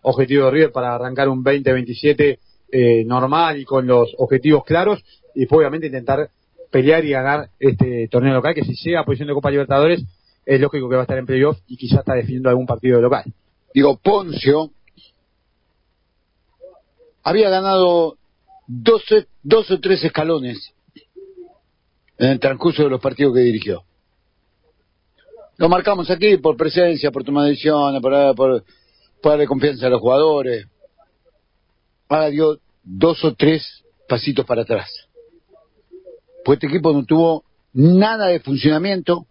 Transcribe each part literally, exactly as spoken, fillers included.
objetivo de River para arrancar un veinte veintisiete eh, normal y con los objetivos claros, y después obviamente intentar pelear y ganar este torneo local, que si llega a posición de Copa Libertadores es lógico que va a estar en playoff y quizás está definiendo algún partido de local. Digo, Poncio había ganado doce, dos o tres escalones en el transcurso de los partidos que dirigió. Lo marcamos aquí por presencia, por tomar decisiones, por, por, por darle confianza a los jugadores. Ahora dio dos o tres pasitos para atrás. Pues este equipo no tuvo nada de funcionamiento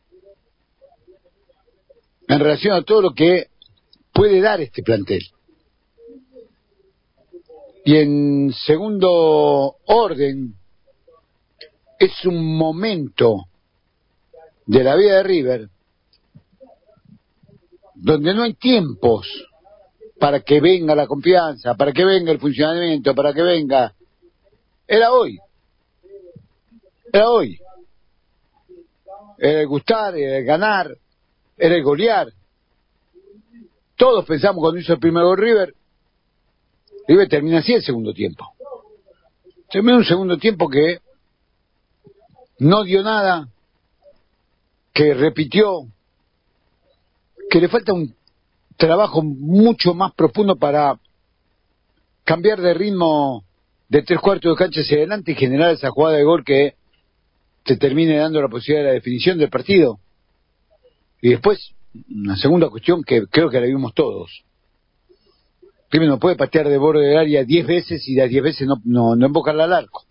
en relación a todo lo que puede dar este plantel. Y en segundo orden, es un momento de la vida de River donde no hay tiempos para que venga la confianza, para que venga el funcionamiento, para que venga. Era hoy. Era hoy. Era el gustar, era el ganar, era el golear. Todos pensamos cuando hizo el primer gol River, River termina así el segundo tiempo. Termina un segundo tiempo que no dio nada, que repitió, que le falta un trabajo mucho más profundo para cambiar de ritmo de tres cuartos de cancha hacia adelante y generar esa jugada de gol que te termine dando la posibilidad de la definición del partido. Y después, una segunda cuestión que creo que la vimos todos. Primero, no puede patear de borde del área diez veces y las diez veces no, no, no embocarla al arco.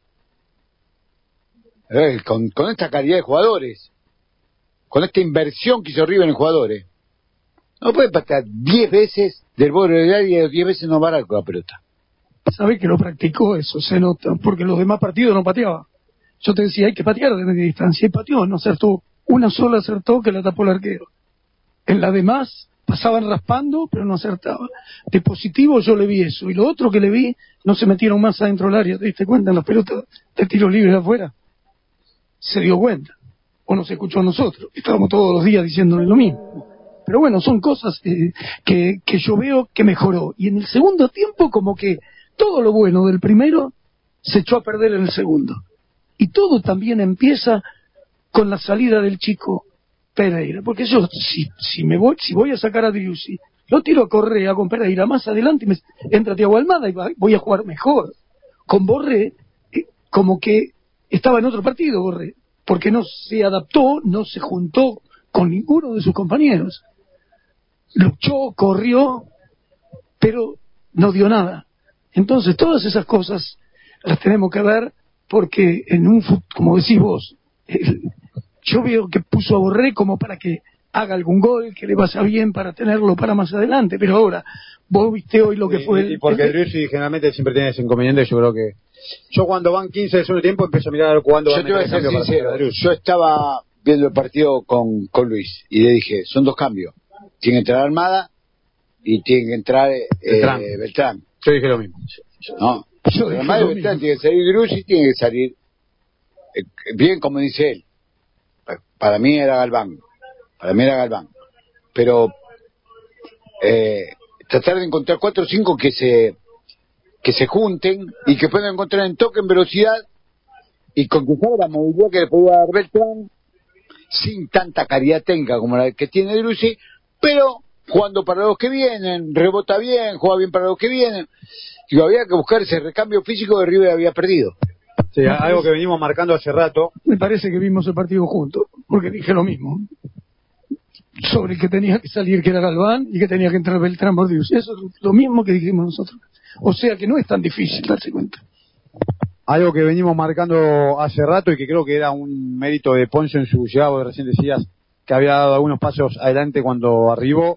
Eh, con, con esta calidad de jugadores, con esta inversión que hizo River en jugadores, no puede patear diez veces del borde del área y diez veces no va al arco la pelota. ¿Sabe que lo practicó eso? Se nota, porque los demás partidos no pateaba. Yo te decía, hay que patear de media distancia, y pateó, no acertó. Una sola acertó que la tapó el arquero. En la demás pasaban raspando, pero no acertaba. De positivo yo le vi eso, y lo otro que le vi, no se metieron más adentro del área. ¿Te diste cuenta en las pelotas de tiro libre de afuera? Se dio cuenta, o nos escuchó a nosotros, estábamos todos los días diciéndole lo mismo. Pero bueno, son cosas eh, que, que yo veo que mejoró. Y en el segundo tiempo, como que todo lo bueno del primero se echó a perder en el segundo. Y todo también empieza con la salida del chico Pereira. Porque yo, si, si me voy si voy a sacar a Driussi, lo tiro a Correa con Pereira, más adelante me, entra Thiago Almada y va, voy a jugar mejor. Con Borré, eh, como que estaba en otro partido Borré, porque no se adaptó, no se juntó con ninguno de sus compañeros. Luchó, corrió, pero no dio nada. Entonces todas esas cosas las tenemos que ver, porque en un futuro, como decís vos, el, yo veo que puso a Borré como para que haga algún gol, que le vaya bien para tenerlo para más adelante, pero ahora vos viste hoy lo que sí, fue y porque el Driussi generalmente siempre tiene ese inconveniente. Yo creo que yo cuando van quince del segundo tiempo empiezo a mirar a ver cuándo yo van te voy a ser sincero, yo estaba viendo el partido con, con Luis y le dije, son dos cambios, tiene que entrar Armada y tiene que entrar eh, Beltrán. Beltrán. Yo dije lo mismo. No, yo dije Armada y Beltrán, tiene que salir Driussi, tiene que salir eh, bien como dice él. Para mí era Galván, para mí era Galván, pero eh, tratar de encontrar cuatro o cinco que se que se junten y que puedan encontrar en toque, en velocidad y conquistar la movilidad que le podía dar Beltrán sin tanta calidad técnica como la que tiene Driussi, pero jugando para los que vienen, rebota bien, juega bien para los que vienen. Y había que buscar ese recambio físico que River había perdido. Sí, algo que venimos marcando hace rato. Me parece que vimos el partido juntos, porque dije lo mismo sobre el que tenía que salir, que era Galván, y que tenía que entrar Beltrán por Dios. Eso es lo mismo que dijimos nosotros. O sea que no es tan difícil darse cuenta. Algo que venimos marcando hace rato y que creo que era un mérito de Poncio en su llegada, vos recién decías que había dado algunos pasos adelante cuando arribó,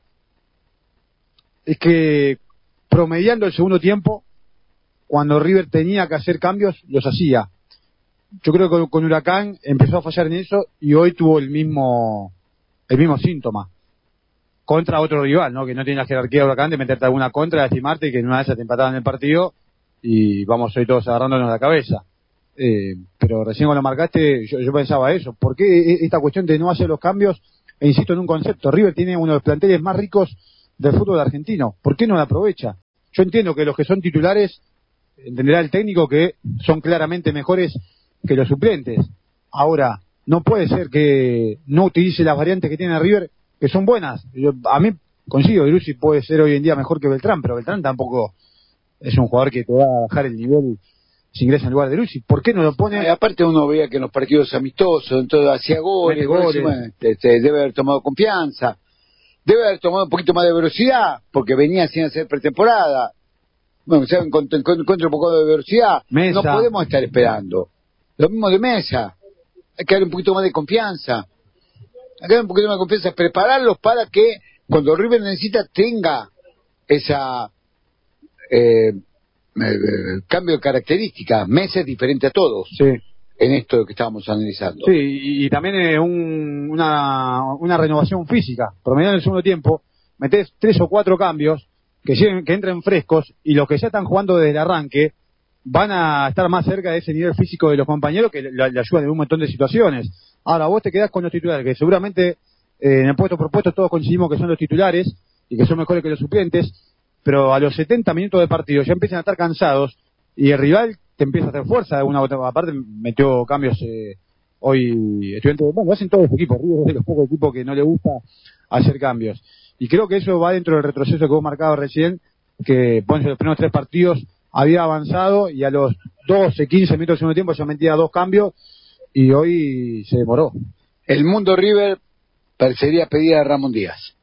es que promediando el segundo tiempo, cuando River tenía que hacer cambios, los hacía. Yo creo que con Huracán empezó a fallar en eso y hoy tuvo el mismo el mismo síntoma contra otro rival, ¿no? Que no tiene la jerarquía de Huracán de meterte alguna contra, de lastimarte y que en una de esas te empataban el partido y vamos hoy todos agarrándonos la cabeza. Eh, pero recién cuando marcaste yo, yo pensaba eso, ¿por qué esta cuestión de no hacer los cambios? E insisto en un concepto, River tiene uno de los planteles más ricos del fútbol argentino, ¿por qué no la aprovecha? yo entiendo que los que son titulares, entenderá el técnico que son claramente mejores que los suplentes. Ahora, no puede ser que no utilice las variantes que tiene River, que son buenas. Yo, a mí, consigo, Lucy puede ser hoy en día mejor que Beltrán, pero Beltrán tampoco es un jugador que te va a bajar el nivel si ingresa en lugar de Lucy. ¿Por qué no lo pone? Y aparte uno veía que en los partidos amistosos, entonces hacía goles, goles. Bueno, te, te debe haber tomado confianza, debe haber tomado un poquito más de velocidad, porque venía sin hacer pretemporada. Bueno, se encuentra un poco de velocidad. Mesa. No podemos estar esperando. Lo mismo de Mesa. Hay que darle un poquito más de confianza. Hay que darle un poquito más de confianza, prepararlos para que cuando River necesita tenga esa eh, eh, cambio de características. Mesa es diferente a todos. Sí. En esto que estábamos analizando. Sí, y, y también es un, una, una renovación física. Promedio en el segundo tiempo, metés tres o cuatro cambios que lleguen, que entren frescos, y los que ya están jugando desde el arranque van a estar más cerca de ese nivel físico de los compañeros, que le, le ayudan en un montón de situaciones. Ahora vos te quedás con los titulares, que seguramente eh, en el puesto por puesto todos coincidimos que son los titulares y que son mejores que los suplentes, pero a los setenta minutos de partido ya empiezan a estar cansados y el rival te empieza a hacer fuerza de una u otra parte. Metió cambios eh, hoy Estudiantes, bueno, lo hacen todos los equipos. River es de los pocos equipos que no le gusta hacer cambios, y creo que eso va dentro del retroceso que vos marcabas recién, que Ponce los primeros tres partidos había avanzado y a los doce, quince minutos del segundo tiempo ya metía dos cambios y hoy se demoró. El mundo River parecería pedir a Ramón Díaz.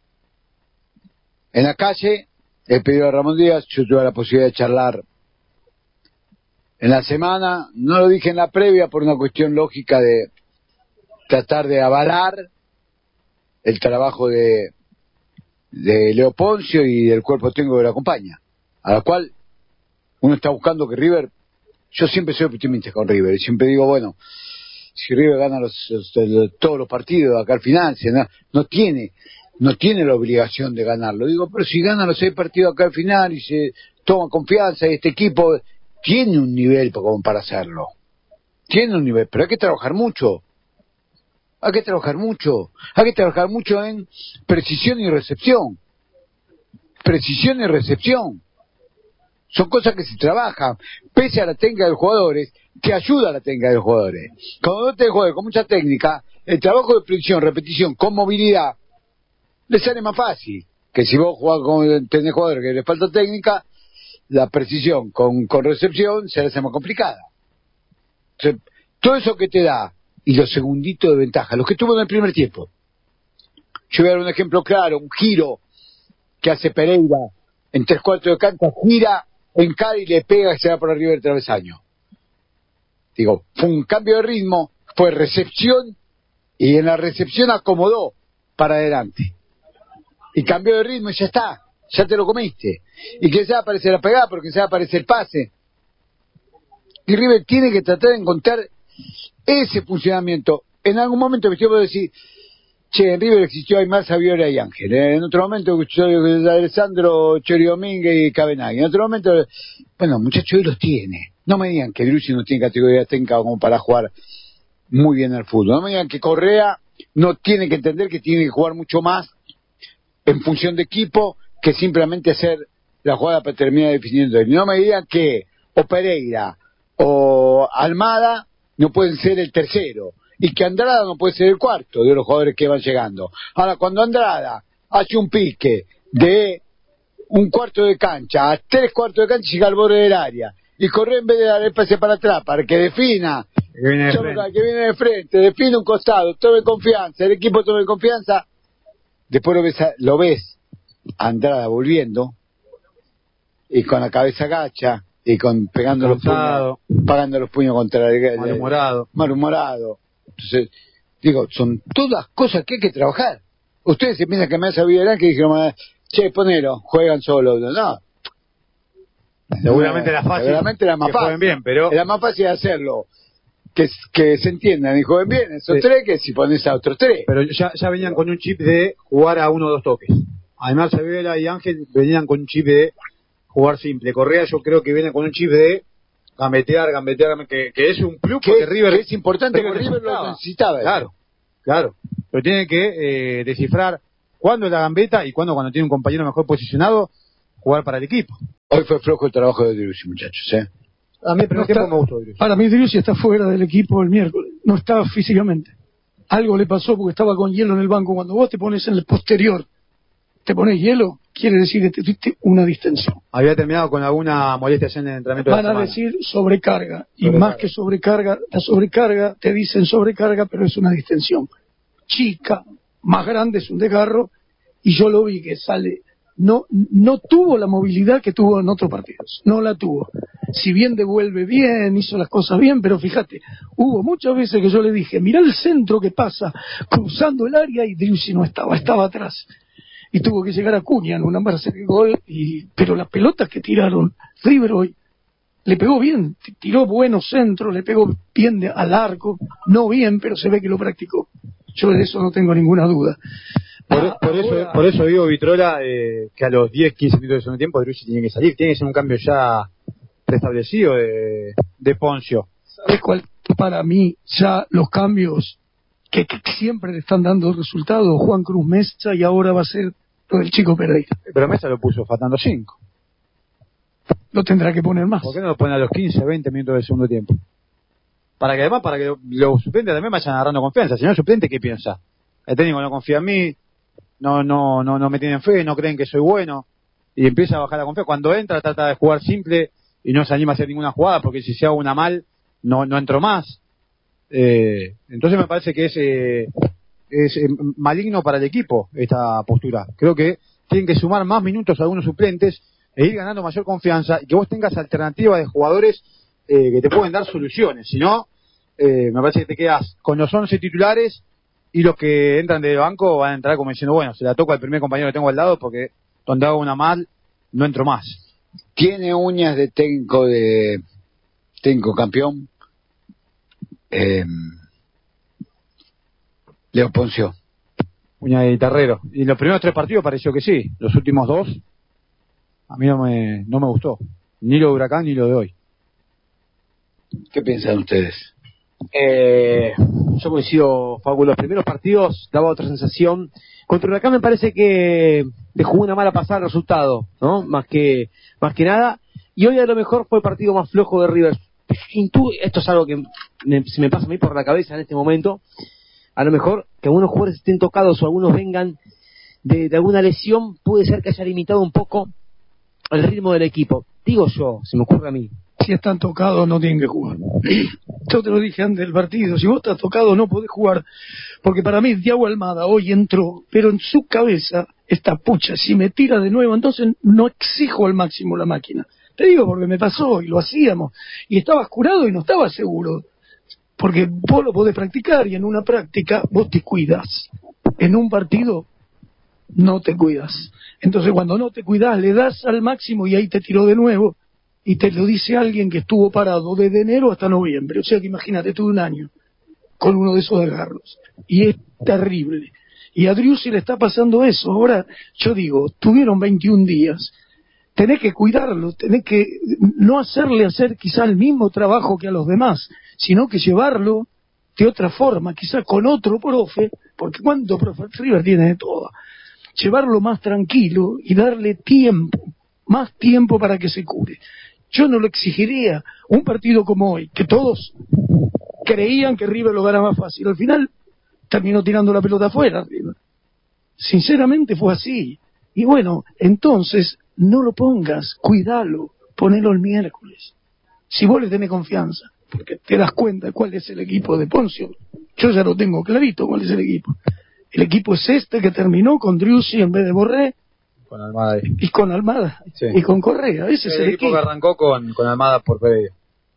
En la calle, he pedido a Ramón Díaz, yo tuve la posibilidad de charlar en la semana, no lo dije en la previa por una cuestión lógica de tratar de avalar el trabajo de de Leo Poncio y del cuerpo técnico que lo acompaña, a la cual uno está buscando que River, yo siempre soy optimista con River, y siempre digo, bueno, si River gana los, los, los, todos los partidos acá al final, no, no tiene no tiene la obligación de ganarlo, digo, pero si gana los seis partidos acá al final y se toma confianza, y este equipo tiene un nivel como para hacerlo, tiene un nivel, pero hay que trabajar mucho. Hay que trabajar mucho, hay que trabajar mucho en precisión y recepción. Precisión y recepción. Son cosas que se trabajan, pese a la técnica de los jugadores, que ayuda a la técnica de los jugadores. Cuando no tenés jugadores con mucha técnica, el trabajo de precisión, repetición, con movilidad, les sale más fácil. Que si vos jugás con, tenés jugadores que les falta técnica, la precisión con, con recepción se les hace más complicada. Entonces, todo eso que te da, y los segunditos de ventaja, los que tuvo en el primer tiempo. Yo voy a dar un ejemplo claro, un giro que hace Pereira en tres cuartos de cancha, gira, encara y le pega y se va por arriba del travesaño. Digo, fue un cambio de ritmo, fue recepción, y en la recepción acomodó para adelante. Y cambió de ritmo y ya está, ya te lo comiste. Y que se va a aparecer la pegada, porque se va a aparecer el pase. Y River tiene que tratar de encontrar ese funcionamiento. En algún momento me estoy decir, che, en River existió Aymar, Saviola y Ángel. En otro momento Alessandro, Chori Domínguez y Cabenagui. En otro momento, bueno, muchachos, hoy los tiene. No me digan que Brusi no tiene categoría técnica como para jugar muy bien al fútbol. No me digan que Correa no tiene que entender que tiene que jugar mucho más en función de equipo que simplemente hacer la jugada para terminar definiendo. No me digan que o Pereira o Almada no pueden ser el tercero, y que Andrada no puede ser el cuarto de los jugadores que van llegando. Ahora, cuando Andrada hace un pique de un cuarto de cancha a tres cuartos de cancha, llega al borde del área, y Correa, en vez de dar el pase para atrás para que defina, que viene de frente, que viene de frente, define un costado, tome confianza, el equipo tome confianza, después lo ves, lo ves Andrada volviendo y con la cabeza gacha y con pegando los puños, pagando los puños contra el malhumorado. malhumorado. Entonces, digo, son todas cosas que hay que trabajar. Ustedes se piensan que me hace Vidal, que dijeron, che, ponelo, juegan solo. No. Seguramente era fácil. Seguramente era más fácil. Bien, pero... Era más fácil hacerlo. Que, que se entiendan y jueguen bien esos sí. tres, que si pones a otros tres. Pero ya, ya venían con un chip de jugar a uno o dos toques. Además, Saviola y Ángel venían con un chip de jugar simple. Correa yo creo que viene con un chip de gambetear, gambetear, que, que es un plus porque River es importante, que River lo necesitaba. Claro, claro. Pero tiene que eh, descifrar cuándo es la gambeta y cuándo, cuando tiene un compañero mejor posicionado, jugar para el equipo. Hoy fue flojo el trabajo de Driussi, muchachos, ¿eh? A mí el primer No tiempo está- me gustó Driussi. Para mí Driussi está fuera del equipo el miércoles, no está físicamente. Algo le pasó porque estaba con hielo en el banco. Cuando vos te pones en el posterior, te pones hielo, quiere decir que te tuviste una distensión. Había terminado con alguna molestia en el entrenamiento de Van la a semana. decir sobrecarga, y Sobrecarga. más que sobrecarga, la sobrecarga, te dicen sobrecarga, pero es una distensión. Chica, más grande, es un desgarro, y yo lo vi que sale, no, no tuvo la movilidad que tuvo en otros partidos, no la tuvo. Si bien devuelve bien, hizo las cosas bien, pero fíjate, hubo muchas veces que yo le dije, mirá el centro que pasa, cruzando el área, y Driussi no estaba, estaba atrás. Y tuvo que llegar a Cunha en una marca de gol, y, pero las pelotas que tiraron River hoy, le pegó bien, t- tiró buenos centros, le pegó bien de- al arco, no bien, pero se ve que lo practicó. Yo de eso no tengo ninguna duda. Por, Ah, por eso, ahora- por eso digo, Vitrola, eh, que a los diez, quince minutos del segundo tiempo Driussi tiene que salir. Tiene que ser un cambio ya preestablecido de, de Poncio. ¿Sabes cuál? Para mí, ya los cambios que, que siempre le están dando resultados, Juan Cruz Mesa, y ahora va a ser lo del Chico Pereira. Pero Mesa lo puso faltando cinco. Lo tendrá que poner más. ¿Por qué no lo pone a los quince, veinte minutos del segundo tiempo? Para que además, para que los suplentes también vayan agarrando confianza. Si no, el suplente, ¿qué piensa? El técnico no confía en mí, no, no, no, no me tienen fe, no creen que soy bueno, y empieza a bajar la confianza. Cuando entra, trata de jugar simple y no se anima a hacer ninguna jugada, porque si se hago una mal, no, no entro más. Eh, entonces me parece que es, eh, es eh, maligno para el equipo esta postura. Creo que tienen que sumar más minutos a algunos suplentes e ir ganando mayor confianza y que vos tengas alternativas de jugadores eh, que te pueden dar soluciones. Si no, eh, me parece que te quedas con los once titulares y los que entran de banco van a entrar como diciendo, bueno, se la toco al primer compañero que tengo al lado porque donde hago una mal, no entro más. Tiene uñas de técnico de técnico campeón. Eh, Leo Poncio. Uña de guitarrero. Y los primeros tres partidos pareció que sí. Los últimos dos, a mí no me, no me gustó. Ni lo de Huracán ni lo de hoy. ¿Qué piensan ustedes? Eh, yo coincido, Facu, los primeros partidos daba otra sensación. Contra Huracán me parece que le jugó una mala pasada el resultado, ¿no? Más que, más que nada. Y hoy a lo mejor fue el partido más flojo de River. Intu- esto es algo que me, se me pasa a mí por la cabeza en este momento. A lo mejor que algunos jugadores estén tocados o algunos vengan de, de alguna lesión, puede ser que haya limitado un poco el ritmo del equipo. Digo yo, se me ocurre a mí. Si están tocados no tienen que jugar. Yo te lo dije antes del partido, si vos estás tocado no podés jugar, porque para mí Thiago Almada hoy entró, pero en su cabeza esta pucha, si me tira de nuevo, entonces no exijo al máximo la máquina. Te digo porque me pasó y lo hacíamos, y estabas curado y no estabas seguro, porque vos lo podés practicar y en una práctica vos te cuidas, en un partido no te cuidas. Entonces cuando no te cuidas le das al máximo y ahí te tiró de nuevo. Y te lo dice alguien que estuvo parado desde enero hasta noviembre. O sea que imagínate, tuve un año con uno de esos desgarros. Y es terrible. Y a Driussi le está pasando eso. Ahora, yo digo, tuvieron veintiún días. Tenés que cuidarlo, tenés que no hacerle hacer quizá el mismo trabajo que a los demás, sino que llevarlo de otra forma, quizá con otro profe, porque cuánto profe River tiene de todo. Llevarlo más tranquilo y darle tiempo, más tiempo para que se cure. Yo no lo exigiría. Un partido como hoy, que todos creían que River lo ganaba fácil, al final terminó tirando la pelota afuera. River. Sinceramente fue así. Y bueno, entonces no lo pongas, cuídalo, ponelo el miércoles. Si vos le tenés confianza, porque te das cuenta cuál es el equipo de Poncio. Yo ya lo tengo clarito cuál es el equipo. El equipo es este que terminó con Driussi en vez de Borré. Con Almada ahí. Y con Almada, Sí. y con Correa, ese es El el equipo equipo. que arrancó con, con Almada por Pereira.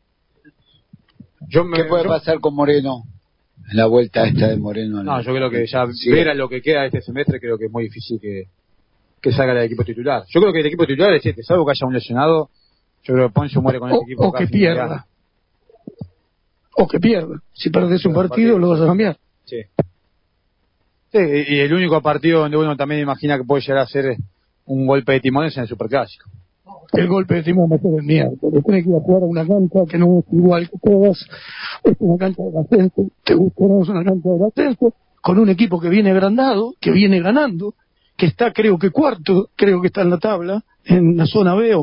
Yo me, ¿Qué puede yo- pasar con Moreno? En la vuelta esta de Moreno. No, yo creo que ya Sí. ver a lo que queda de este semestre, creo que es muy difícil que, que salga del equipo titular. Yo creo que el equipo titular es este, salvo que haya un lesionado, yo creo que Poncio muere con O, este equipo. o que casi pierda. inmediato. O que pierda. Si perdés un Pero partido, partido, lo vas a cambiar. Sí. Sí, y y el único partido donde uno también imagina que puede llegar a ser un golpe de timón es en el Superclásico. El golpe de timón me puede mierda. Porque tenés que ir a jugar a una cancha que no es igual que todas. Es una cancha de ascenso. Te gusta o no, es una cancha de ascenso. Con un equipo que viene agrandado, que viene ganando, que está creo que cuarto, creo que está en la tabla, en la zona B o quinto.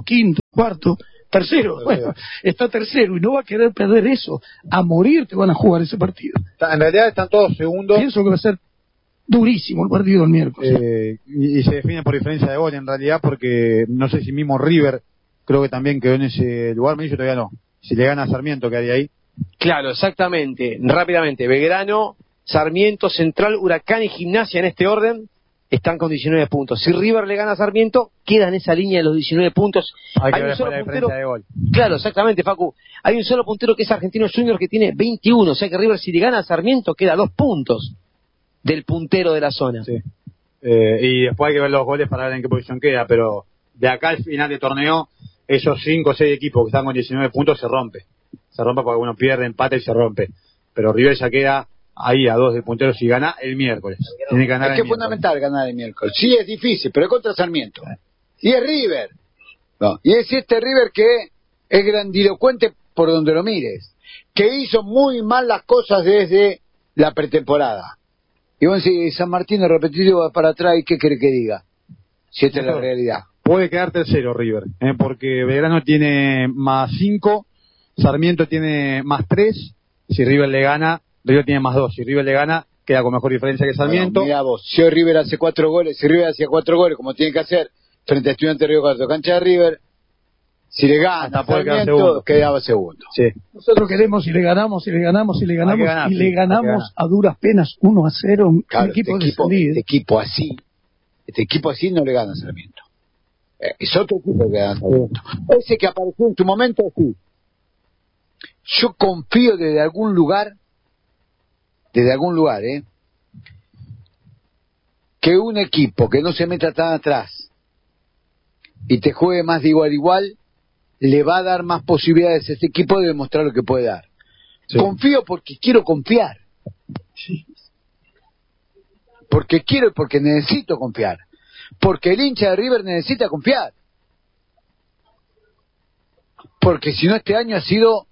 cuarto, tercero, bueno, está tercero y no va a querer perder eso. A morir te van a jugar ese partido. En realidad están todos segundos. Pienso que va a ser durísimo el partido el miércoles. Eh, y, y se define por diferencia de gol en realidad, porque no sé si mismo River creo que también quedó en ese lugar. Me dice todavía no. Si le gana a Sarmiento, quedaría ahí. Claro, exactamente. Rápidamente, Belgrano, Sarmiento, Central, Huracán y Gimnasia en este orden están con diecinueve puntos. Si River le gana a Sarmiento, queda en esa línea de los diecinueve puntos. Hay que Hay un ver solo la puntero. diferencia de gol. Claro, exactamente, Facu. Hay un solo puntero que es Argentinos Juniors que tiene veintiuno. O sea que River, si le gana a Sarmiento, queda a dos puntos del puntero de la zona. Sí. Eh, y después hay que ver los goles para ver en qué posición queda. Pero de acá al final de torneo, esos cinco o seis equipos que están con diecinueve puntos se rompe. Se rompe porque uno pierde, empata y se rompe. Pero River ya queda ahí a dos de punteros si gana el miércoles. Tiene que ganar es que el es fundamental ganar el miércoles. Sí, es difícil, pero es contra Sarmiento. Y es River. No. Y es este River que es grandilocuente por donde lo mires. Que hizo muy mal las cosas desde la pretemporada. Y bueno, si San Martín es repetido va para atrás, ¿y qué quiere que diga? Si esta es la realidad. Puede quedar tercero River, ¿eh? Porque Belgrano tiene más cinco, Sarmiento tiene más tres. Si River le gana, River tiene más dos. Si River le gana, queda con mejor diferencia que Sarmiento. Bueno, mira vos, si hoy River hace cuatro goles, si River hacía cuatro goles, como tiene que hacer frente a Estudiantes de Río Cuarto, cancha de River, si le gana Hasta puede quedar Sarmiento, segundo. quedaba segundo. Sí. Nosotros queremos y le ganamos y le ganamos y le ganamos ganar, y sí, le hay que ganamos ganar. a duras penas uno a cero. Un Claro, equipo este, equipo, descendido. este equipo así, este equipo así no le gana a Sarmiento. Eh, es otro equipo que gana a Sarmiento. Ese que apareció en su momento, sí. Yo confío desde algún lugar, desde algún lugar, ¿eh? que un equipo que no se meta tan atrás y te juegue más de igual a igual, le va a dar más posibilidades a este equipo de demostrar lo que puede dar. Sí. Confío porque quiero confiar. Sí. Porque quiero y porque necesito confiar. Porque el hincha de River necesita confiar. Porque si no, este año ha sido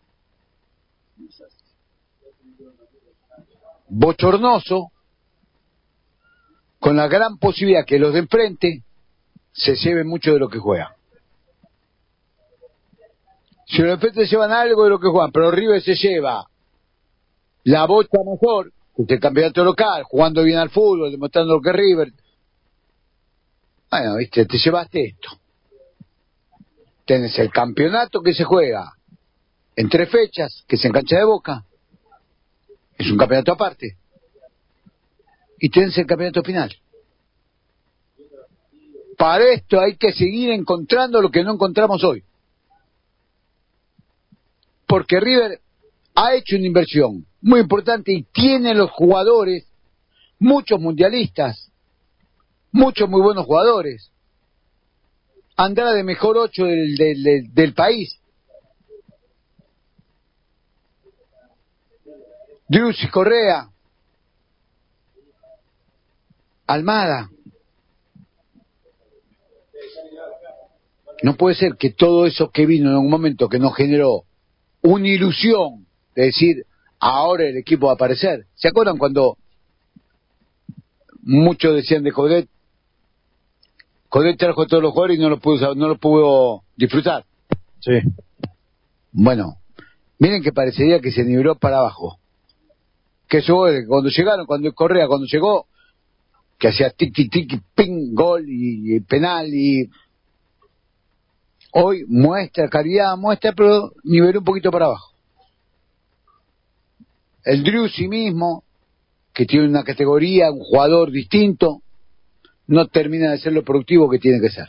bochornoso, con la gran posibilidad que los de enfrente se lleven mucho de lo que juegan. Si los de enfrente se llevan algo de lo que juegan, pero River se lleva la bocha mejor, que es el campeonato local, jugando bien al fútbol, demostrando lo que es River. Bueno, viste, te llevaste esto. Tenés el campeonato que se juega en tres fechas, que es en cancha de Boca. Es un campeonato aparte. Y tenés el campeonato final. Para esto hay que seguir encontrando lo que no encontramos hoy. Porque River ha hecho una inversión muy importante y tiene los jugadores, muchos mundialistas, muchos muy buenos jugadores. Andrade, mejor ocho del, del, del, del país. Driussi, Correa, Almada. No puede ser que todo eso que vino en un momento que nos generó una ilusión de decir, ahora el equipo va a aparecer. ¿Se acuerdan cuando muchos decían de Codet? Codet trajo a todos los jugadores y no lo pudo, no lo pudo disfrutar. Sí. Bueno, miren que parecería que se niveló para abajo. Que eso, cuando llegaron, cuando Correa, cuando llegó, que hacía tic, tic, tic, ping, gol y, y penal y... Hoy muestra calidad, muestra, pero niveló un poquito para abajo. El Driussi mismo, que tiene una categoría, un jugador distinto, no termina de ser lo productivo que tiene que ser.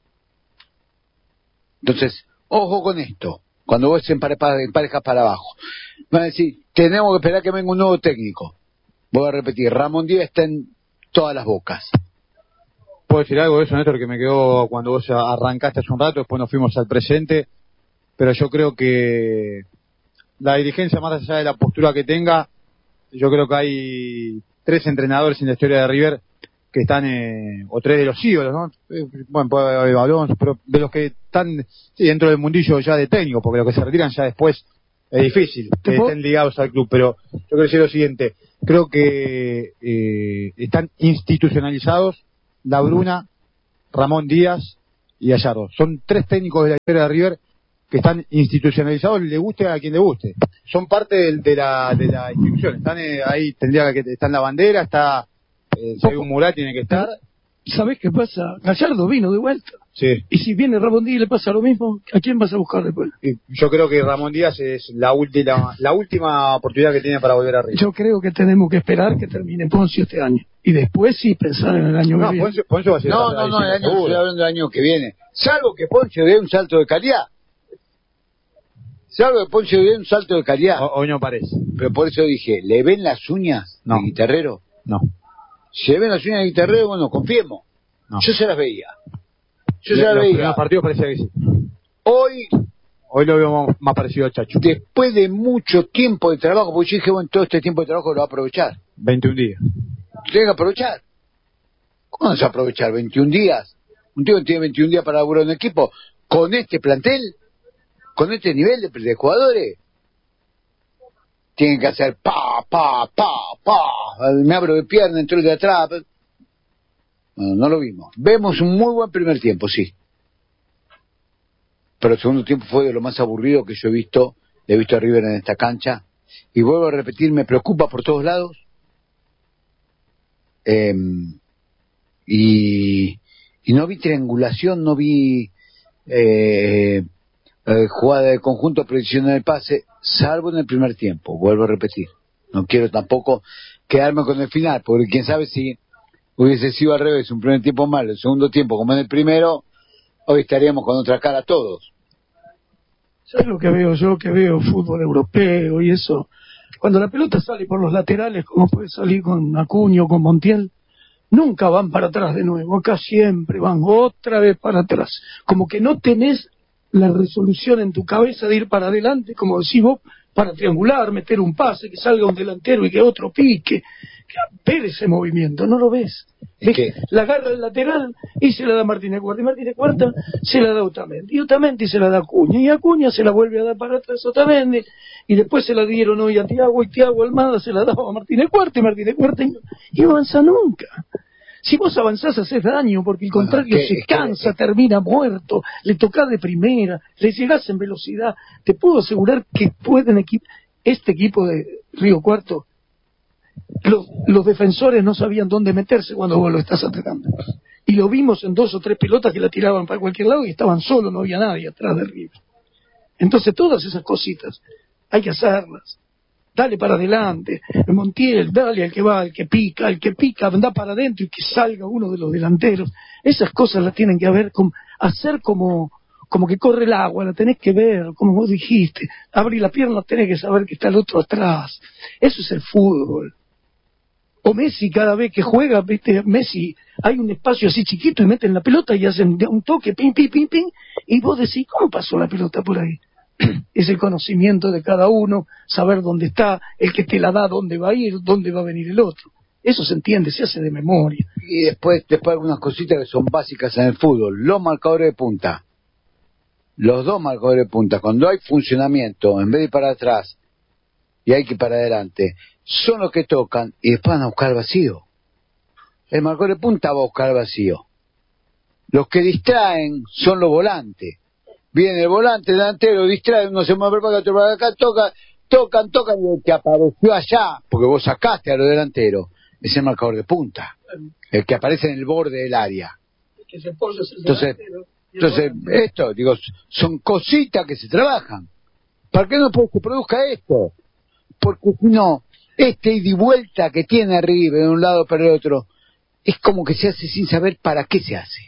Entonces, ojo con esto, cuando vos emparejas para abajo. Van a decir, tenemos que esperar que venga un nuevo técnico. Voy a repetir, Ramón Díaz está en todas las bocas. ¿Puedo decir algo de eso, Néstor, que me quedó cuando vos arrancaste hace un rato, después nos fuimos al presente? Pero yo creo que la dirigencia, más allá de la postura que tenga, yo creo que hay tres entrenadores en la historia de River que están, eh, o tres de los ídolos, ¿no? Eh, bueno, puede haber Alonso, pero de los que están sí, dentro del mundillo ya de técnico, porque los que se retiran ya después es difícil que estén ligados al club. Pero yo quiero decir lo siguiente, creo que eh, están institucionalizados La Bruna, Ramón Díaz y Gallardo. Son tres técnicos de la historia de River que están institucionalizados, le guste a quien le guste. Son parte de, de la de la institución. Están eh, ahí, tendría que está en la bandera, está eh, si hay un mural tiene que estar. ¿Sabés qué pasa? Gallardo vino de vuelta. Sí. Y si viene Ramón Díaz y le pasa lo mismo, ¿a quién vas a buscar después? Y yo creo que Ramón Díaz es la última la última oportunidad que tiene para volver a River. Yo creo que tenemos que esperar que termine Poncio este año. Y después sí pensar en el año No, que viene. Poncio, Poncio va a ser No, no, no, el año, estoy hablando del año que viene. Salvo que Poncio dé un salto de calidad. Salvo que Poncio dé un salto de calidad. Hoy no parece. Pero por eso dije, ¿le ven las uñas No. de Guitarrero? No. Si le ven las uñas de Guitarrero, bueno, confiemos. No. Yo se las veía. Yo Le- se las los veía. primeros partidos parecía que sí. Hoy, Hoy lo veo más, más parecido al Chacho. después de mucho tiempo de trabajo, porque yo dije, bueno, todo este tiempo de trabajo lo va a aprovechar. veintiún días. Tiene que aprovechar. ¿Cómo no se va a aprovechar? ¿veintiún días? Un tío que tiene veintiún días para laburar un equipo con este plantel, con este nivel de, de jugadores. Tienen que hacer pa, pa, pa, pa. Me abro de pierna, entro de atrás. Bueno, no lo vimos. Vemos un muy buen primer tiempo, sí. Pero el segundo tiempo fue de lo más aburrido que yo he visto. He visto a River en esta cancha. Y vuelvo a repetir, me preocupa por todos lados. Eh, y, y no vi triangulación, no vi eh, eh, jugada de conjunto, precisión en el pase, salvo en el primer tiempo. Vuelvo a repetir. No quiero tampoco quedarme con el final, porque quién sabe si hubiese sido al revés, un primer tiempo malo, el segundo tiempo como en el primero, hoy estaríamos con otra cara todos. ¿Sabes lo que veo yo? Que veo fútbol europeo y eso. Cuando la pelota sale por los laterales, como puede salir con Acuña o con Montiel, nunca van para atrás de nuevo. Acá siempre van otra vez para atrás. Como que no tenés la resolución en tu cabeza de ir para adelante, como decís vos, para triangular, meter un pase, que salga un delantero y que otro pique. Ver ese movimiento, no lo ves. Es que... La agarra el lateral y se la da Martínez Cuarta. Y Martínez Cuarta se la da Otamendi. Y Otamendi se la da Acuña. Y Acuña se la vuelve a dar para atrás a Otamendi. Y después se la dieron hoy a Thiago. Y Thiago Almada se la daba a Martínez Cuarta. Y Martínez Cuarta. Y no, y no avanza nunca. Si vos avanzás, haces daño, porque el contrario bueno, es que, se es que, cansa, es... termina muerto, le tocás de primera, le llegás en velocidad. Te puedo asegurar que pueden equip este equipo de Río Cuarto, los, los defensores no sabían dónde meterse cuando vos lo estás atacando. Y lo vimos en dos o tres pelotas que la tiraban para cualquier lado y estaban solos, no había nadie atrás de River. Entonces todas esas cositas hay que hacerlas. Dale para adelante, Montiel, dale al que va, al que pica, al que pica, anda para adentro y que salga uno de los delanteros. Esas cosas las tienen que haber, como, hacer como, como que corre el agua, la tenés que ver, como vos dijiste. Abrir la pierna, tenés que saber que está el otro atrás. Eso es el fútbol. O Messi, cada vez que juega, viste, Messi, hay un espacio así chiquito y meten la pelota y hacen un toque, pim, pim, pim, pim, y vos decís, ¿cómo pasó la pelota por ahí? Es el conocimiento de cada uno, saber dónde está, el que te la da, dónde va a ir, dónde va a venir el otro. Eso se entiende, se hace de memoria. Y después, después algunas cositas que son básicas en el fútbol. Los marcadores de punta. Los dos marcadores de punta. Cuando hay funcionamiento, en vez de ir para atrás y hay que ir para adelante, son los que tocan y después van a buscar el vacío. El marcador de punta va a buscar el vacío. Los que distraen son los volantes. Viene el volante, el delantero, distrae, uno se mueve para acá, otro para acá, toca, tocan, tocan, y el que apareció allá, porque vos sacaste a los delanteros, es el marcador de punta, el que aparece en el borde del área. Entonces, entonces esto, digo, son cositas que se trabajan. ¿Para qué no se produzca esto? Porque si no, este ida y vuelta que tiene arriba de un lado para el otro, es como que se hace sin saber para qué se hace.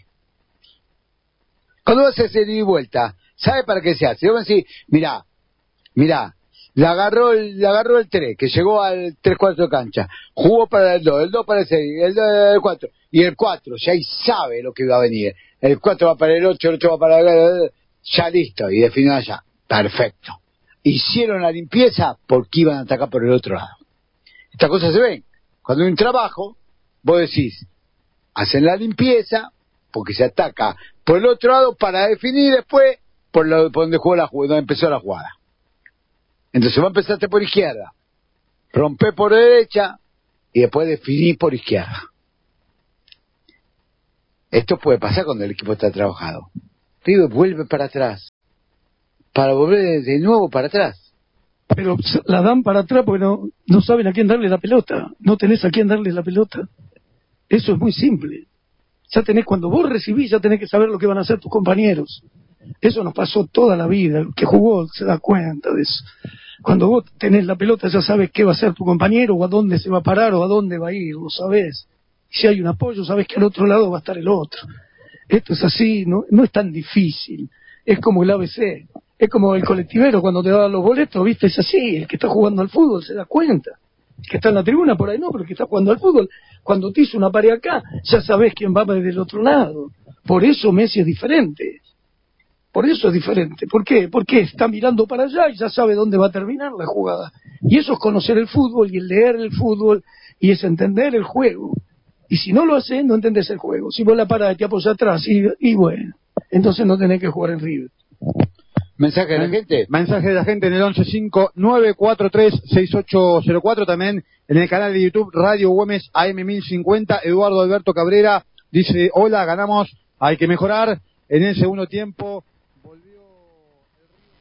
Cuando vas a hacer ida y vuelta, ¿sabe para qué se hace? Yo voy a decir, mirá, mirá, le agarró el, le agarró el tres, que llegó al tres cuartos de cancha, jugó para el dos, el dos para el seis, el dos el cuatro, y el cuatro, ya ahí sabe lo que va a venir. El cuatro va para el ocho, el ocho va para el... Ya listo, y definió allá. Perfecto. Hicieron la limpieza porque iban a atacar por el otro lado. Estas cosas se ven. Cuando hay un trabajo, vos decís, hacen la limpieza porque se ataca por el otro lado para definir después por, lo, por donde jugó la jugada, donde empezó la jugada. Entonces vos empezaste por izquierda, rompé por derecha y después definí por izquierda. Esto puede pasar cuando el equipo está trabajado. River vuelve para atrás, para volver de nuevo para atrás. Pero la dan para atrás porque no, no saben a quién darle la pelota. No tenés a quién darle la pelota. Eso es muy simple. Ya tenés, cuando vos recibís, ya tenés que saber lo que van a hacer tus compañeros. Eso nos pasó toda la vida. El que jugó se da cuenta de eso. Cuando vos tenés la pelota, ya sabes qué va a hacer tu compañero, o a dónde se va a parar, o a dónde va a ir, lo sabés. Si hay un apoyo, sabés que al otro lado va a estar el otro. Esto es así, no, no es tan difícil. Es como el A B C. Es como el colectivero cuando te da los boletos, ¿viste? Es así. El que está jugando al fútbol se da cuenta. El que está en la tribuna por ahí no, pero el que está jugando al fútbol, cuando te hizo una pared acá, ya sabés quién va del otro lado. Por eso Messi es diferente. Por eso es diferente. ¿Por qué? Porque está mirando para allá y ya sabe dónde va a terminar la jugada. Y eso es conocer el fútbol y el leer el fútbol y es entender el juego. Y si no lo haces, no entendés el juego. Si vos la parás y te apoyas atrás y, y bueno, entonces no tenés que jugar en River. ¿Mensaje de la gente? Mensaje de la gente en el once cinco nueve cuatro tres seis ocho cero cuatro, también en el canal de YouTube Radio Güemes A M mil cincuenta. Eduardo Alberto Cabrera dice: hola, ganamos, hay que mejorar. En el segundo tiempo volvió el River.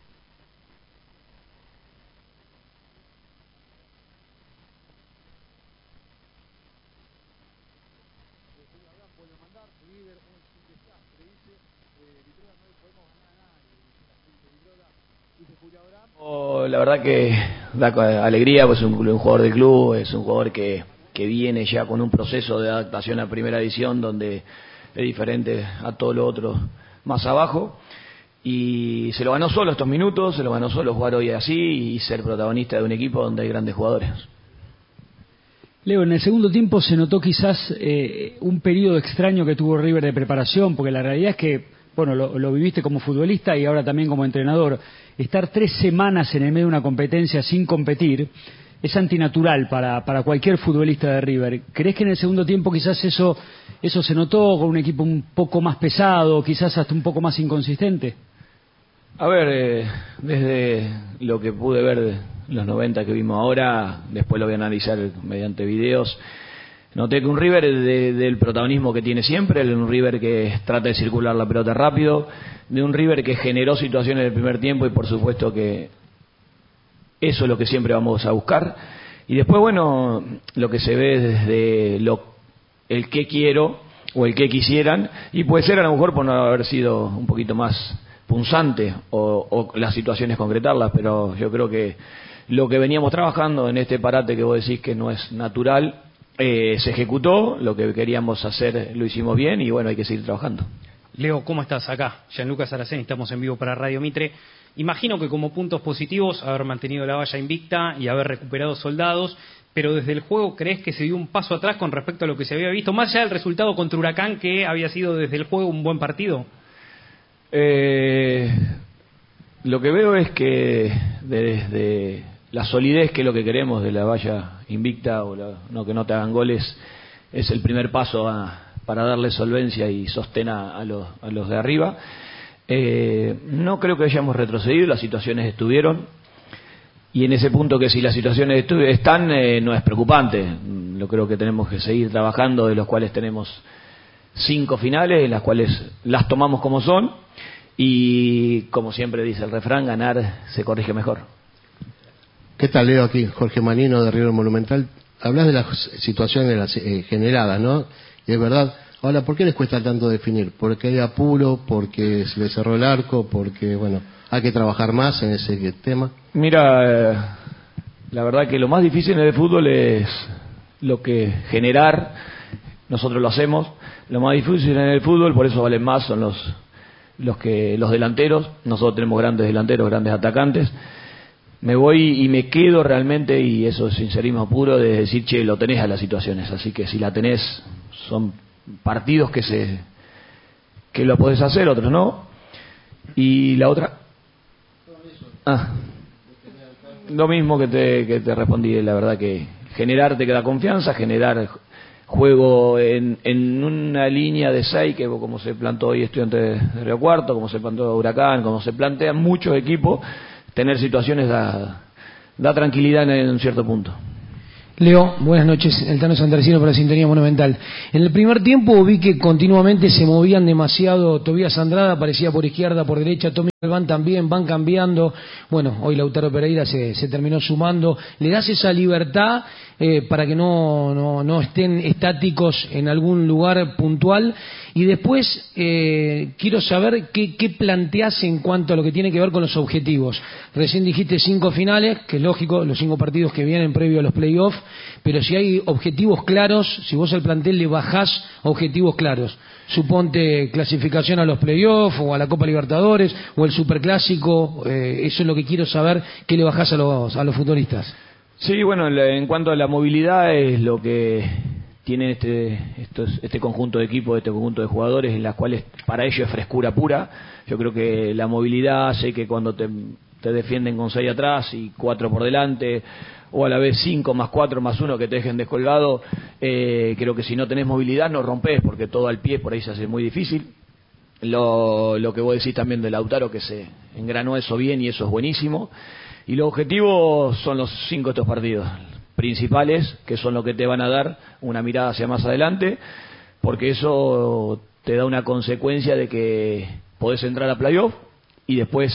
Oh, la verdad que da alegría, pues es un, un jugador del club, es un jugador que, que viene ya con un proceso de adaptación a primera división donde es diferente a todo lo otro más abajo, y se lo ganó solo estos minutos, se lo ganó solo jugar hoy así y ser protagonista de un equipo donde hay grandes jugadores. Leo, en el segundo tiempo se notó quizás eh, un periodo extraño que tuvo River de preparación, porque la realidad es que, bueno, lo, lo viviste como futbolista y ahora también como entrenador. Estar tres semanas en el medio de una competencia sin competir es antinatural para, para cualquier futbolista de River. ¿Crees que en el segundo tiempo quizás eso, eso se notó con un equipo un poco más pesado, quizás hasta un poco más inconsistente? A ver, eh, desde lo que pude ver de los noventa que vimos ahora, después lo voy a analizar mediante videos, noté que un River de, del protagonismo que tiene siempre, un River que trata de circular la pelota rápido, de un River que generó situaciones del primer tiempo y por supuesto que eso es lo que siempre vamos a buscar. Y después, bueno, lo que se ve desde lo, el que quiero o el que quisieran, y puede ser a lo mejor por no haber sido un poquito más punzante o, o las situaciones concretarlas, pero yo creo que lo que veníamos trabajando en este parate que vos decís que no es natural, eh, se ejecutó, lo que queríamos hacer lo hicimos bien y bueno, hay que seguir trabajando. Leo, ¿cómo estás? Acá, Gianluca Saraceni, estamos en vivo para Radio Mitre. Imagino que como puntos positivos haber mantenido la valla invicta y haber recuperado soldados, pero desde el juego, ¿crees que se dio un paso atrás con respecto a lo que se había visto, más allá del resultado contra Huracán, que había sido desde el juego un buen partido? Eh, lo que veo es que desde la solidez, que es lo que queremos de la valla invicta, o la, no que no te hagan goles, es el primer paso a, para darle solvencia y sostén a, a, los, a los de arriba. Eh, no creo que hayamos retrocedido, las situaciones estuvieron, y en ese punto que si las situaciones estu- están, eh, no es preocupante. Yo creo que tenemos que seguir trabajando, de los cuales tenemos cinco finales, en las cuales las tomamos como son, y como siempre dice el refrán, ganar se corrige mejor. ¿Qué tal, Leo? Aquí Jorge Manino de River Monumental. Hablas de las situaciones las, eh, generadas, ¿no? Y es verdad. Ahora, ¿por qué les cuesta tanto definir? ¿Porque hay apuro? ¿Porque se les cerró el arco? ¿Porque, bueno, hay que trabajar más en ese tema? Mira, eh, la verdad que lo más difícil en el fútbol es lo que generar. Nosotros lo hacemos. Lo más difícil en el fútbol, por eso valen más, son los los que los delanteros. Nosotros tenemos grandes delanteros, grandes atacantes. Me voy y me quedo realmente, y eso es sincerismo puro, de decir, che, lo tenés a las situaciones. Así que si la tenés, son partidos que se que lo podés hacer, otros no. Y la otra, ah, lo mismo que te que te respondí. La verdad que generar te da confianza, generar juego en, en una línea de seis, que como se plantó hoy Estudiantes de Río Cuarto, como se plantó Huracán, como se plantean muchos equipos, tener situaciones da, da tranquilidad en un cierto punto. Leo, buenas noches, el Tano Santarcino para Sintonía Monumental. En el primer tiempo vi que continuamente se movían demasiado. Tobías Andrada aparecía por izquierda, por derecha, Tommy Galván también, van cambiando. Bueno, hoy Lautaro Pereira se, se terminó sumando. ¿Le das esa libertad eh, para que no, no, no estén estáticos en algún lugar puntual? Y después eh, quiero saber qué, qué planteás en cuanto a lo que tiene que ver con los objetivos. Recién dijiste cinco finales, que es lógico, los cinco partidos que vienen previo a los playoffs, pero si hay objetivos claros, si vos al plantel le bajás objetivos claros, suponte clasificación a los playoffs o a la Copa Libertadores o el Superclásico, eh, eso es lo que quiero saber, ¿qué le bajás a los, a los futbolistas? Sí, bueno, en cuanto a la movilidad es lo que tiene este, estos, este conjunto de equipos, este conjunto de jugadores, en las cuales para ellos es frescura pura. Yo creo que la movilidad hace que cuando te, te defienden con seis atrás y cuatro por delante, o a la vez cinco más cuatro más uno que te dejen descolgado, eh, creo que si no tenés movilidad no rompes, porque todo al pie por ahí se hace muy difícil. Lo, lo que vos decís también de Lautaro, que se engranó eso bien y eso es buenísimo. Y los objetivos son los cinco de estos partidos principales, que son los que te van a dar una mirada hacia más adelante, porque eso te da una consecuencia de que podés entrar a playoff y después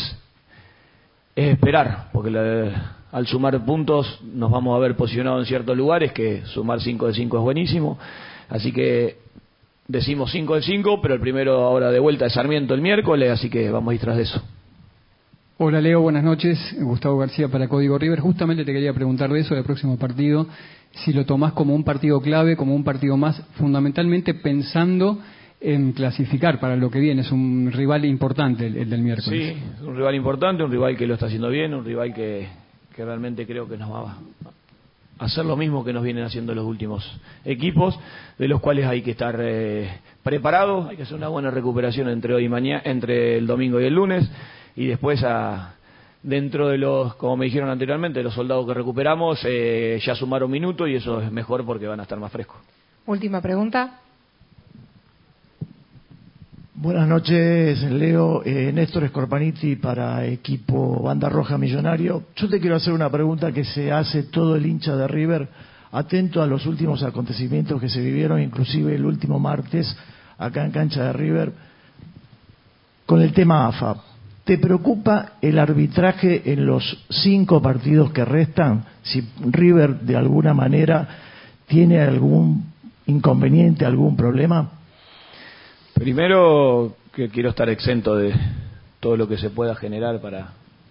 es esperar, porque la, al sumar puntos nos vamos a ver posicionados en ciertos lugares, que sumar cinco de cinco es buenísimo, así que decimos cinco de cinco, pero el primero ahora de vuelta es Sarmiento el miércoles, así que vamos a ir tras de eso. Hola Leo, buenas noches. Gustavo García para Código River. Justamente te quería preguntar de eso, del próximo partido, si lo tomás como un partido clave, como un partido más, fundamentalmente pensando en clasificar para lo que viene. Es un rival importante el, el del miércoles. Sí, un rival importante, un rival que lo está haciendo bien, un rival que, que realmente creo que nos va a hacer lo mismo que nos vienen haciendo los últimos equipos, de los cuales hay que estar eh, preparados, hay que hacer una buena recuperación entre hoy y mañana, entre el domingo y el lunes. Y después, a, dentro de los, como me dijeron anteriormente, de los soldados que recuperamos, eh, ya sumaron minutos y eso es mejor porque van a estar más frescos. Última pregunta. Buenas noches, Leo. Eh, Néstor Scorpaniti para equipo Banda Roja Millonario. Yo te quiero hacer una pregunta que se hace todo el hincha de River, atento a los últimos acontecimientos que se vivieron, inclusive el último martes, acá en cancha de River, con el tema A F A. ¿Te preocupa el arbitraje en los cinco partidos que restan? Si River de alguna manera tiene algún inconveniente, algún problema. Primero, que quiero estar exento de todo lo que se pueda generar para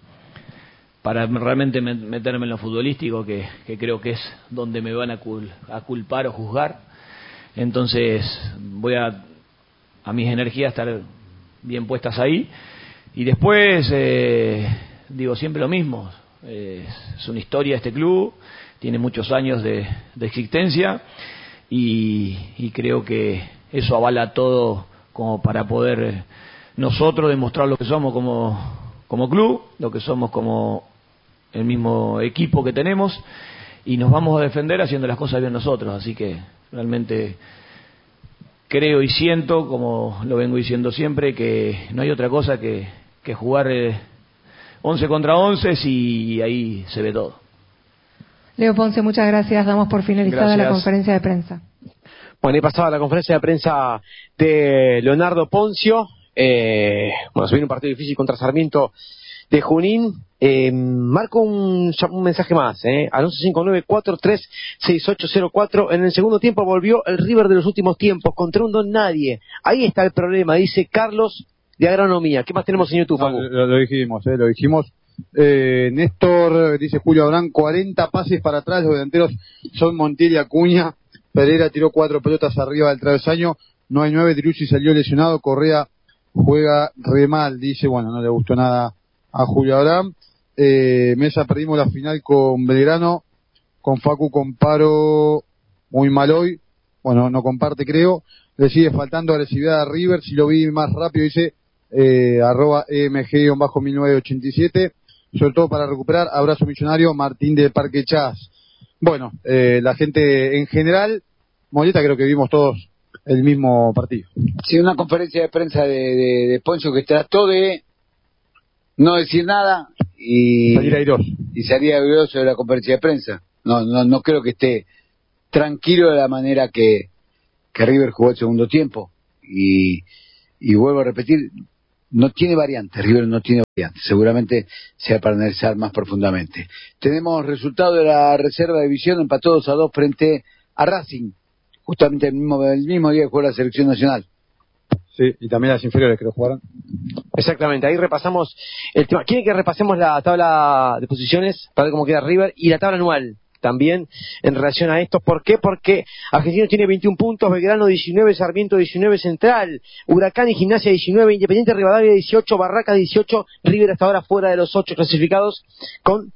para realmente meterme en lo futbolístico, que, que creo que es donde me van a, cul, a culpar o juzgar. Entonces voy a, a mis energías estar bien puestas ahí. Y después, eh, digo siempre lo mismo, eh, es una historia este club, tiene muchos años de, de existencia y, y creo que eso avala todo como para poder eh, nosotros demostrar lo que somos como, como club, lo que somos como el mismo equipo que tenemos, y nos vamos a defender haciendo las cosas bien nosotros, así que realmente creo y siento, como lo vengo diciendo siempre, que no hay otra cosa que, que jugar eh, once contra once y ahí se ve todo. Leo Ponce, muchas gracias. Damos por finalizada Gracias. la conferencia de prensa. Bueno, ahí pasaba la conferencia de prensa de Leonardo Poncio. Eh, bueno, se viene un partido difícil contra Sarmiento de Junín. Eh, marco un, un mensaje más, eh, al once cinco nueve cuatro tres seis ocho cero cuatro. En el segundo tiempo volvió el River de los últimos tiempos, contra un don nadie. Ahí está el problema, dice Carlos de Agronomía. ¿Qué más tenemos en YouTube, Facu? No, lo, lo dijimos, eh, lo dijimos. Eh, Néstor, dice Julio Abrán, cuarenta pases para atrás, los delanteros son Montiel y Acuña. Pereira tiró cuatro pelotas arriba del travesaño, no hay nueve, Driussi salió lesionado, Correa juega re mal, dice, bueno, no le gustó nada a Julio Abrán. Eh, Mesa, perdimos la final con Belgrano, con Facu comparo muy mal hoy, bueno, no comparte creo, le sigue faltando agresividad a River, si lo vi más rápido dice eh, arroba E M G mil novecientos ochenta y siete, sobre todo para recuperar, abrazo millonario, Martín de Parque Chas. Bueno, eh, la gente en general, Moleta, creo que vimos todos el mismo partido. Sí, una conferencia de prensa de, de, de Poncio que trató de no decir nada y salir airoso. Y salir airoso de la conferencia de prensa. no, no, no creo que esté tranquilo de la manera que, que River jugó el segundo tiempo. Y, y vuelvo a repetir, no tiene variantes, River no tiene variantes, seguramente se va a analizar más profundamente. Tenemos resultado de la reserva de división, empató dos a dos frente a Racing, justamente el mismo, el mismo día que jugó la selección nacional. Sí, y también las inferiores que lo jugaron. Exactamente, ahí repasamos el tema. ¿Quieren que repasemos la tabla de posiciones para ver cómo queda River y la tabla anual también en relación a esto? ¿Por qué? Porque Argentino tiene veintiún puntos, Belgrano diecinueve, Sarmiento diecinueve, Central, Huracán y Gimnasia diecinueve, Independiente Rivadavia dieciocho, Barracas dieciocho, River hasta ahora fuera de los ocho clasificados con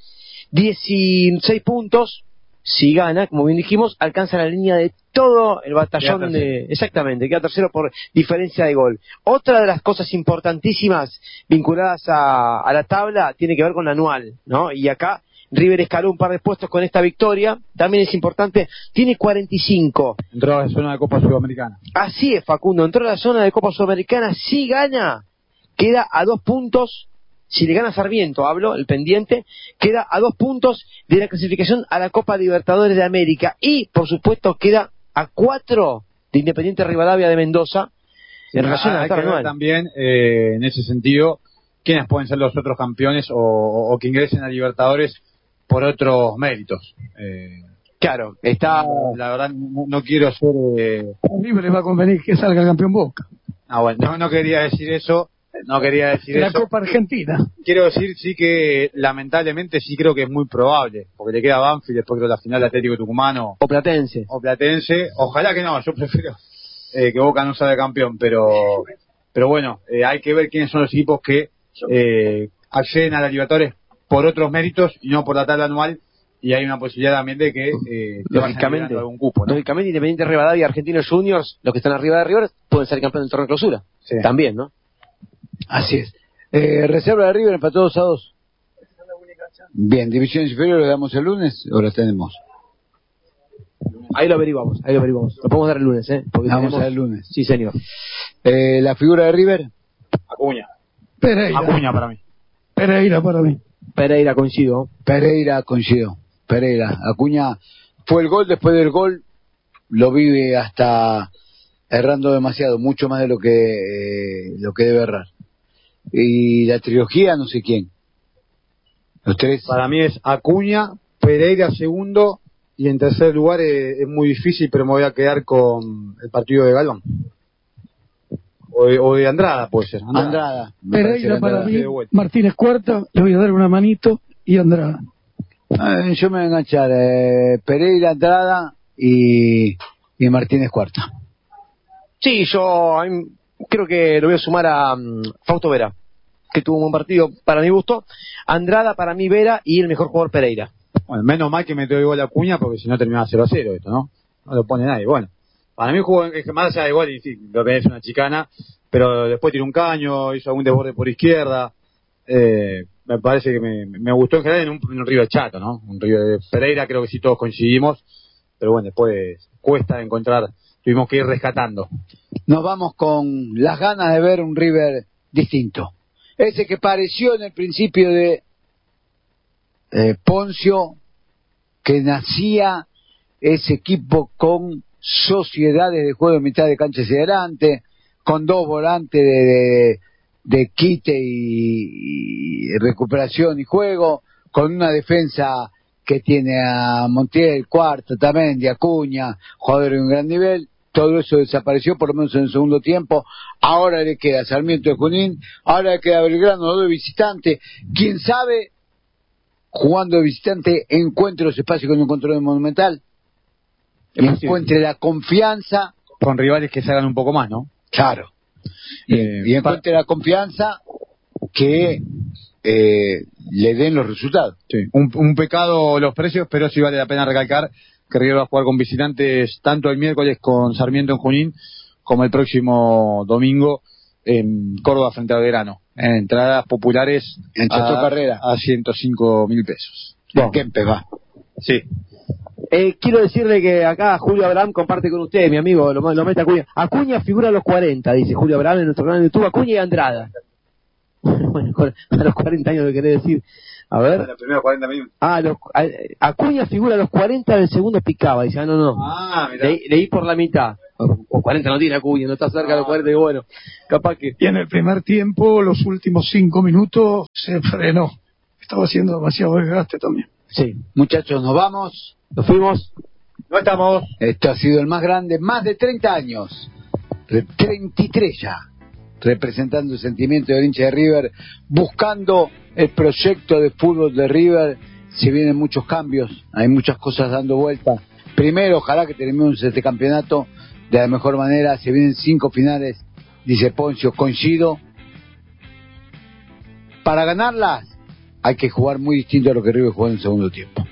dieciséis puntos. Si gana, como bien dijimos, alcanza la línea de todo el batallón de... Exactamente, queda tercero por diferencia de gol. Otra de las cosas importantísimas vinculadas a, a la tabla tiene que ver con la anual, ¿no? Y acá River escaló un par de puestos con esta victoria. También es importante, tiene cuarenta y cinco. Entró a la zona de Copa Sudamericana. Así es, Facundo, entró a la zona de Copa Sudamericana. Si gana, queda a dos puntos. Si le gana Sarmiento, hablo, el pendiente, queda a dos puntos de la clasificación a la Copa Libertadores de América. Y, por supuesto, queda a cuatro de Independiente Rivadavia de Mendoza en relación a la tabla anual. También, eh, en ese sentido, quiénes pueden ser los otros campeones o, o, o que ingresen a Libertadores por otros méritos. Eh, claro, está... La verdad, no, no quiero ser... Eh... A River le va a convenir que salga campeón Boca. Ah, bueno, no, no quería decir eso. No quería decir la eso. Copa Argentina. Quiero decir, sí que lamentablemente sí creo que es muy probable, porque le queda Banfield, después creo la final de Atlético Tucumano. O Platense. O Platense. Ojalá que no, yo prefiero eh, que Boca no salga campeón, pero pero bueno, eh, hay que ver quiénes son los equipos que eh, acceden a la Libertadores por otros méritos y no por la tabla anual, y hay una posibilidad también de que eh, lógicamente algún cupo, ¿no? Lógicamente Independiente Rivadavia y Argentinos Juniors, los que están arriba de River, pueden ser campeones del torneo de clausura. Sí. También, ¿no? Así es. Eh, reserva de River empató dos a dos. Bien, divisiones inferiores, ¿lo damos el lunes o lo tenemos? Ahí lo averiguamos, ahí lo averiguamos. Lo podemos dar el lunes, ¿eh? Porque vamos tenemos... el lunes. Sí, señor. Eh, la figura de River. Acuña. Pereira. Acuña para mí. Pereira para mí. Pereira, coincido. Pereira, coincido. Pereira. Acuña fue el gol, después del gol lo vive hasta errando demasiado, mucho más de lo que eh, lo que debe errar. Y la trilogía, no sé quién. Los tres. Para mí es Acuña, Pereira segundo, y en tercer lugar es, es muy difícil, pero me voy a quedar con el partido de Galván. O de, o de Andrada, puede ser. Andrada. Andrada. Pereira para mí, Martínez cuarta, le voy a dar una manito, y Andrada. Eh, yo me voy a enganchar eh, Pereira, Andrada y, y Martínez cuarta. Sí, yo creo que lo voy a sumar a um, Fausto Vera, que tuvo un buen partido para mi gusto. Andrada para mí Vera y el mejor jugador Pereira. Bueno, menos mal que metió igual a Acuña, porque si no terminaba cero a cero esto, ¿no? No lo pone nadie. Bueno, para mí jugó, es que más allá de igual, y sí, lo que es una chicana, pero después tiró un caño, hizo algún desborde por izquierda. Eh, me parece que me, me gustó en general en un, en un River chato, ¿no? Un River de Pereira, creo que sí todos coincidimos, pero bueno, después cuesta encontrar, tuvimos que ir rescatando. Nos vamos con las ganas de ver un River distinto. Ese que pareció en el principio de eh, Poncio, que nacía ese equipo con sociedades de juego de mitad de cancha hacia adelante, con dos volantes de, de, de quite y, y recuperación y juego, con una defensa que tiene a Montiel, Cuarto, también de Acuña, jugadores de un gran nivel. Todo eso desapareció, por lo menos en el segundo tiempo. Ahora le queda Sarmiento de Junín, ahora le queda Belgrano, dos de visitante. Quién sabe, jugando de visitante, encuentre los espacios que no encontró en Monumental, y encuentre la confianza. Con rivales que se hagan un poco más, ¿no? Claro. Eh, y encuentre la confianza que eh, le den los resultados. Sí. Un, un pecado los precios, pero sí vale la pena recalcar que River va a jugar con visitantes tanto el miércoles con Sarmiento en Junín como el próximo domingo en Córdoba frente a Belgrano. En entradas populares en Chato a, Carrera a ciento cinco mil pesos. Bueno. Kempes va. Sí. Eh, quiero decirle que acá Julio Abraham comparte con usted, mi amigo, lo, lo mete Acuña. Acuña figura a los cuarenta, dice Julio Abraham en nuestro canal de YouTube. Acuña y Andrada. Bueno, a los cuarenta años, lo querés decir. A ver. En los primeros cuarenta minutos. Ah, los, a, Acuña figura a los cuarenta del segundo picaba. Dice, ah, no, no. Ah, mirá. Leí, leí por la mitad. O, o cuarenta no tiene Acuña, no está cerca de los cuarenta, y bueno, capaz que. Y en el primer tiempo, los últimos cinco minutos, se frenó. Estaba haciendo demasiado desgaste también. Sí. Muchachos, nos vamos. Nos fuimos. No estamos. Esto ha sido el más grande, más de treinta años. treinta y tres ya. Representando el sentimiento del hincha de River, buscando el proyecto de fútbol de River. Se vienen muchos cambios, hay muchas cosas dando vuelta. Primero, ojalá que terminemos este campeonato de la mejor manera. Se vienen cinco finales, dice Poncio, coincido. Para ganarlas hay que jugar muy distinto a lo que River jugó en el segundo tiempo.